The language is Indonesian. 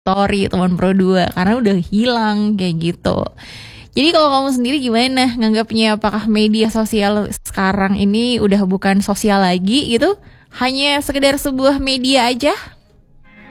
story teman Pro 2 karena udah hilang kayak gitu. Jadi kalau kamu sendiri gimana nganggapnya, apakah media sosial sekarang ini udah bukan sosial lagi gitu? Hanya sekedar sebuah media aja?